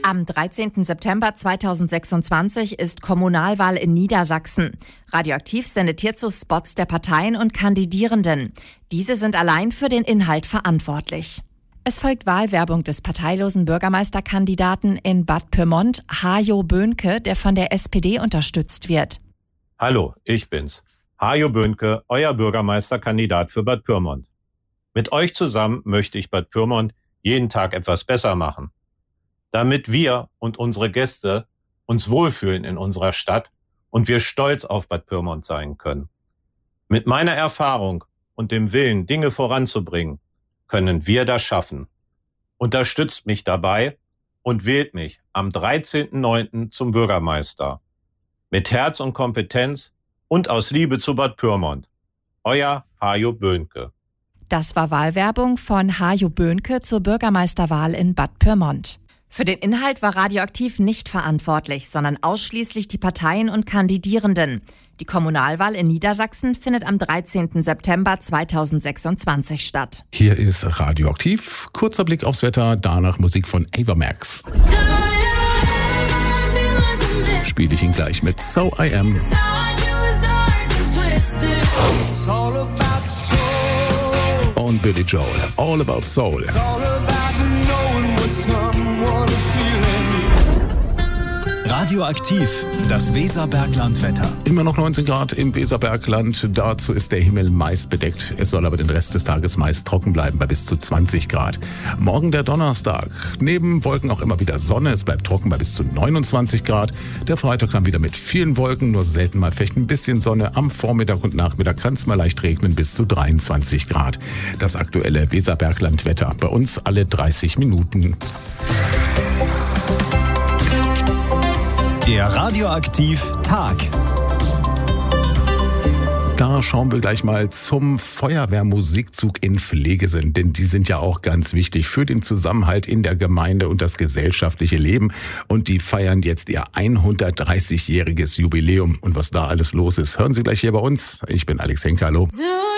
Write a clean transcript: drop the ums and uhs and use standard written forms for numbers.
Am 13. September 2026 ist Kommunalwahl in Niedersachsen. Radioaktiv sendet hierzu Spots der Parteien und Kandidierenden. Diese sind allein für den Inhalt verantwortlich. Es folgt Wahlwerbung des parteilosen Bürgermeisterkandidaten in Bad Pyrmont, Hajo Böhnke, der von der SPD unterstützt wird. Hallo, ich bin's. Hajo Böhnke, euer Bürgermeisterkandidat für Bad Pyrmont. Mit euch zusammen möchte ich Bad Pyrmont jeden Tag etwas besser machen. Damit wir und unsere Gäste uns wohlfühlen in unserer Stadt und wir stolz auf Bad Pyrmont sein können. Mit meiner Erfahrung und dem Willen, Dinge voranzubringen, können wir das schaffen. Unterstützt mich dabei und wählt mich am 13.09. zum Bürgermeister. Mit Herz und Kompetenz und aus Liebe zu Bad Pyrmont. Euer Hajo Böhnke. Das war Wahlwerbung von Hajo Böhnke zur Bürgermeisterwahl in Bad Pyrmont. Für den Inhalt war Radioaktiv nicht verantwortlich, sondern ausschließlich die Parteien und Kandidierenden. Die Kommunalwahl in Niedersachsen findet am 13. September 2026 statt. Hier ist Radioaktiv. Kurzer Blick aufs Wetter, danach Musik von Ava Max. Spiele ich ihn gleich mit So I Am. Und Billy Joel, All About Soul. Radioaktiv, das Weserbergland-Wetter. Immer noch 19 Grad im Weserbergland. Dazu ist der Himmel meist bedeckt. Es soll aber den Rest des Tages meist trocken bleiben bei bis zu 20 Grad. Morgen der Donnerstag. Neben Wolken auch immer wieder Sonne. Es bleibt trocken bei bis zu 29 Grad. Der Freitag dann wieder mit vielen Wolken, nur selten mal vielleicht ein bisschen Sonne. Am Vormittag und Nachmittag kann es mal leicht regnen bis zu 23 Grad. Das aktuelle Weserbergland-Wetter. Bei uns alle 30 Minuten. Der Radioaktiv-Tag. Da schauen wir gleich mal zum Feuerwehrmusikzug in Pflegesinn, denn die sind ja auch ganz wichtig für den Zusammenhalt in der Gemeinde und das gesellschaftliche Leben. Und die feiern jetzt ihr 130-jähriges Jubiläum. Und was da alles los ist, hören Sie gleich hier bei uns. Ich bin Alex Henke, hallo.